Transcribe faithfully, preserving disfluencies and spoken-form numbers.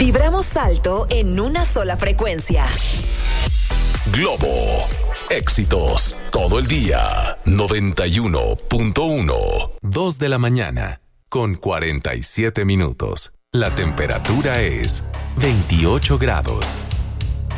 Vibramos alto en una sola frecuencia. Globo. Éxitos todo el día. noventa y uno punto uno. Dos de la mañana con cuarenta y siete minutos. La temperatura es veintiocho grados.